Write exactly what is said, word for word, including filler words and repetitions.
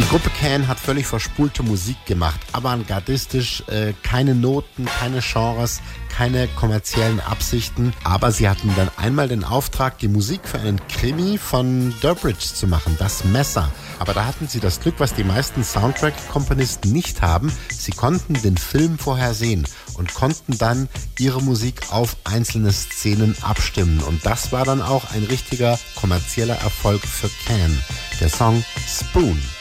Gruppe Can hat völlig verspulte Musik gemacht, avantgardistisch, äh, keine Noten, keine Genres, keine kommerziellen Absichten, aber sie hatten dann einmal den Auftrag, die Musik für einen Krimi von Durbridge zu machen, Das Messer. Aber da hatten sie das Glück, was die meisten Soundtrack-Komponisten nicht haben, sie konnten den Film vorher sehen und konnten dann ihre Musik auf einzelne Szenen abstimmen. Und das war dann auch ein richtiger kommerzieller Erfolg für Can. Der Song Spoon.